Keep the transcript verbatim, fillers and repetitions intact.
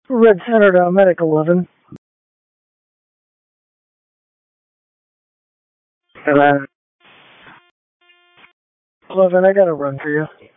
Red Center to Medic eleven. Uh, eleven, I gotta run for you.